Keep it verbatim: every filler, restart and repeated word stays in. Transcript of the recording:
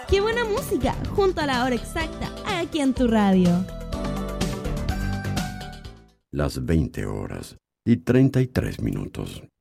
¡Qué buena música! Junto a la hora exacta, aquí en tu radio. Las veinte horas y treinta y tres minutos.